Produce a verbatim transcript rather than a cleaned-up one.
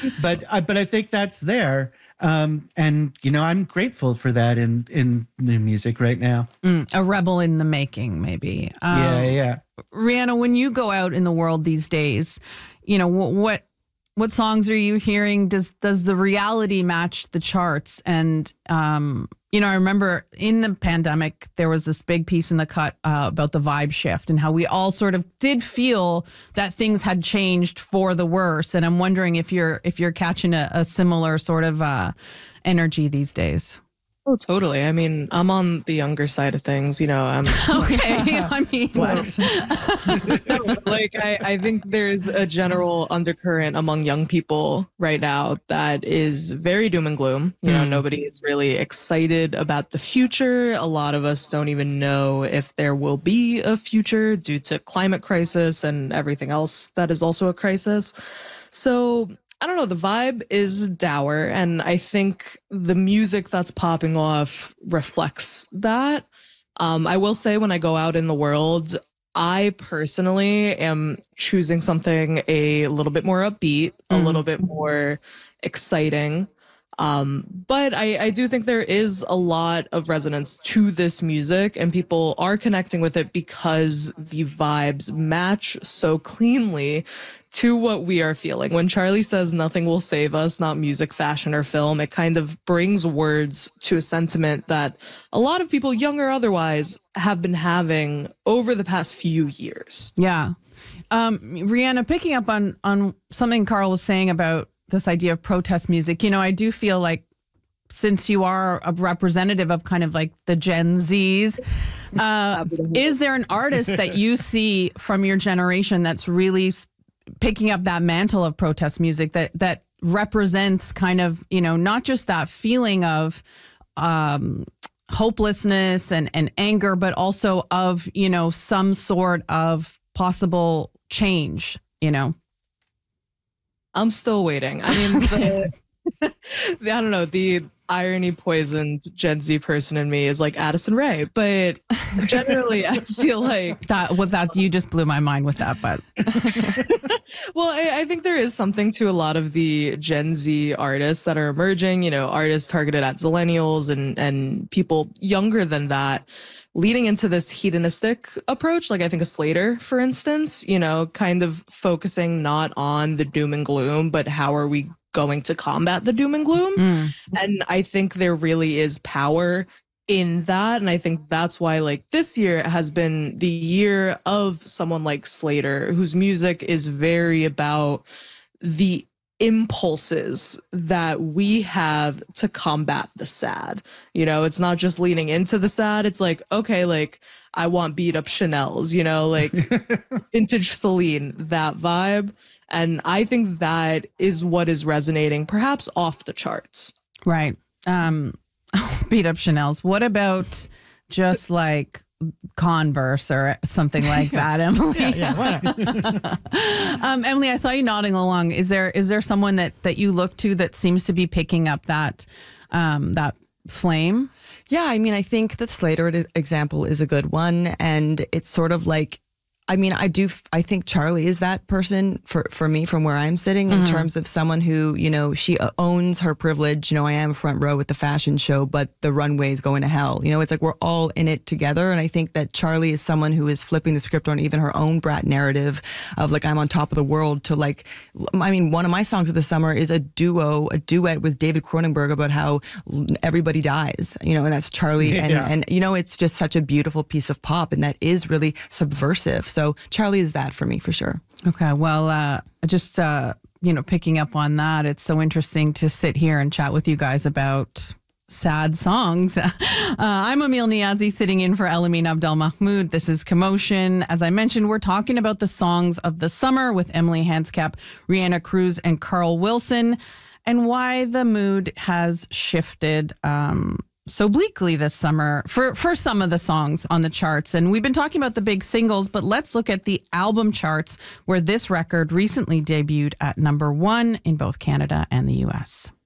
but I, but I think that's there. Um, and, you know, I'm grateful for that in, in the music right now. Mm, a rebel in the making, maybe. Um, yeah, yeah. Rihanna, when you go out in the world these days, you know, what, what what songs are you hearing? Does does the reality match the charts? And, um, you know, I remember in the pandemic, there was this big piece in The Cut uh, about the vibe shift and how we all sort of did feel that things had changed for the worse. And I'm wondering if you're if you're catching a, a similar sort of uh, energy these days. Oh, totally. I mean, I'm on the younger side of things, you know. I'm okay. I mean, no, like I, I think there's a general undercurrent among young people right now that is very doom and gloom. You know, mm. nobody is really excited about the future. A lot of us don't even know if there will be a future due to climate crisis and everything else that is also a crisis. So I don't know, the vibe is dour, and I think the music that's popping off reflects that. Um, I will say when I go out in the world, I personally am choosing something a little bit more upbeat, a mm. little bit more exciting. Um, but I, I do think there is a lot of resonance to this music, and people are connecting with it because the vibes match so cleanly to what we are feeling. When Charlie says nothing will save us, not music, fashion, or film, it kind of brings words to a sentiment that a lot of people, young or otherwise, have been having over the past few years. Yeah. Um, Rihanna, picking up on, on something Carl was saying about this idea of protest music, you know, I do feel like since you are a representative of kind of like the Gen Zs, uh, is there an artist that you see from your generation that's really picking up that mantle of protest music that that represents kind of, you know, not just that feeling of um, hopelessness and, and anger, but also of, you know, some sort of possible change, you know? I'm still waiting. I mean, the, the, I don't know, the irony poisoned Gen Z person in me is like Addison Rae, but generally I feel like that what that you just blew my mind with that. But well, I, I think there is something to a lot of the Gen Z artists that are emerging, you know, artists targeted at Zillennials and and people younger than that, leading into this hedonistic approach. Like I think a Slater, for instance, you know, kind of focusing not on the doom and gloom, but how are we going to combat the doom and gloom. Mm. And I think there really is power in that. And I think that's why like this year has been the year of someone like Slater, whose music is very about the impulses that we have to combat the sad. You know, it's not just leaning into the sad. It's like, okay, like I want beat up Chanel's, you know, like vintage Celine, that vibe. And I think that is what is resonating, perhaps off the charts. Right. Um, beat up Chanel's. What about just like Converse or something like that, Emily? yeah, yeah, um, Emily, I saw you nodding along. Is there is there someone that that you look to that seems to be picking up that um, that flame? Yeah, I mean, I think the Slater example is a good one, and it's sort of like, I mean, I do, I think Charlie is that person for, for me from where I'm sitting in mm-hmm. terms of someone who, you know, she owns her privilege. You know, I am front row with the fashion show, but the runway's going to hell. You know, it's like we're all in it together. And I think that Charlie is someone who is flipping the script on even her own brat narrative of like, I'm on top of the world to like, I mean, one of my songs of the summer is a duo, a duet with David Cronenberg about how everybody dies, you know, and that's Charlie. And, yeah. and, you know, it's just such a beautiful piece of pop, and that is really subversive. So Charlie is that for me, for sure. Okay. Well, uh, just, uh, you know, picking up on that, it's so interesting to sit here and chat with you guys about sad songs. Uh, I'm Emil Niazi, sitting in for Elamin Abdel Mahmoud. This is Commotion. As I mentioned, we're talking about the songs of the summer with Emily Hanscap, Rihanna Cruz, and Carl Wilson, and why the mood has shifted um so bleakly this summer for, for some of the songs on the charts. And we've been talking about the big singles, but let's look at the album charts, where this record recently debuted at number one in both Canada and the U S.